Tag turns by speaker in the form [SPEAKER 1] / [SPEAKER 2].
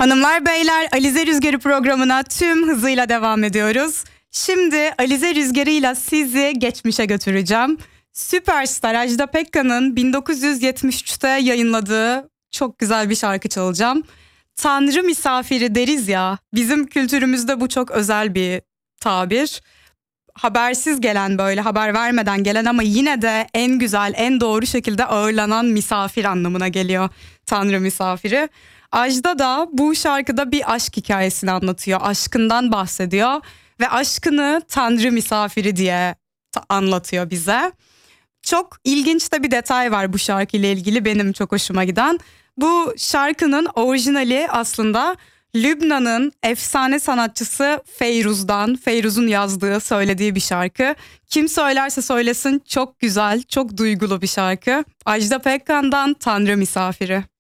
[SPEAKER 1] Hanımlar beyler, Alize Rüzgarı programına tüm hızıyla devam ediyoruz. Şimdi Alize Rüzgarı'yla sizi geçmişe götüreceğim. Süperstar Ajda Pekkan'ın 1973'te yayınladığı çok güzel bir şarkı çalacağım. Tanrı misafiri deriz ya, bizim kültürümüzde bu çok özel bir tabir. Habersiz gelen, böyle haber vermeden gelen ama yine de en güzel, en doğru şekilde ağırlanan misafir anlamına geliyor Tanrı misafiri. Ajda da bu şarkıda bir aşk hikayesini anlatıyor, aşkından bahsediyor ve aşkını Tanrı misafiri diye anlatıyor bize. Çok ilginç de bir detay var bu şarkıyla ilgili, benim çok hoşuma giden. Bu şarkının orijinali aslında Lübnan'ın efsane sanatçısı Feyruz'un yazdığı, söylediği bir şarkı. Kim söylerse söylesin çok güzel, çok duygulu bir şarkı. Ajda Pekkan'dan Tanrı Misafiri.